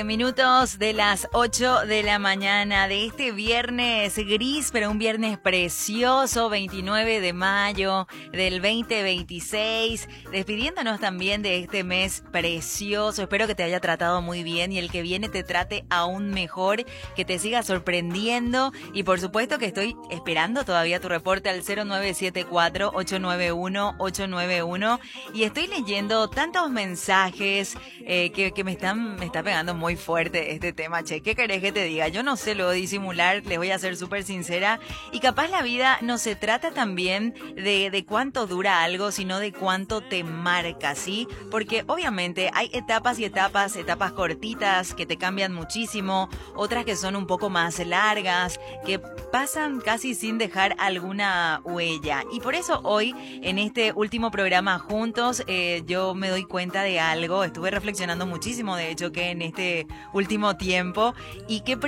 minutos de las 8 de la mañana de este viernes gris, pero un viernes precioso, 29 de mayo del 2026, despidiéndonos también de este mes precioso. Espero que te haya tratado muy bien y el que viene te trate aún mejor, que te siga sorprendiendo y por supuesto que estoy esperando todavía tu reporte al 0974-891-891 y estoy leyendo tantos mensajes que me está pegando muy fuerte este tema, che. ¿Qué querés que te diga? Yo no sé lo de disimular, les voy a ser súper sincera. Y capaz la vida no se trata también de cuánto dura algo, sino de cuánto te marca, ¿sí? Porque obviamente hay etapas y etapas cortitas que te cambian muchísimo, otras que son un poco más largas, que pasan casi sin dejar alguna huella. Y por eso hoy, en este último programa juntos, yo me doy cuenta de algo. Estuve reflexionando muchísimo, de hecho, que en este último tiempo, y que